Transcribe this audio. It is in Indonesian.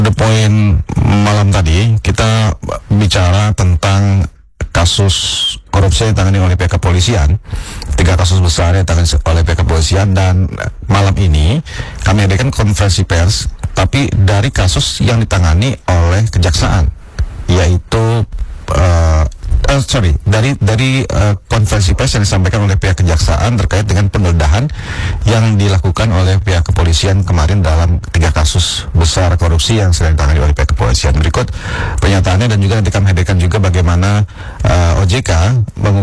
The point malam tadi kita bicara tentang kasus korupsi yang ditangani oleh pihak kepolisian, 3 kasus besar yang ditangani oleh pihak kepolisian, dan malam ini kami adakan konferensi pers, tapi dari kasus yang ditangani oleh kejaksaan, yaitu dari konferensi pers yang disampaikan oleh pihak kejaksaan terkait dengan penggeledahan yang dilakukan oleh pihak kepolisian kemarin dalam 3 kasus besar korupsi yang sedang ditangani oleh pihak kepolisian. Berikut pernyataannya, dan juga nanti kami hadirkan juga bagaimana OJK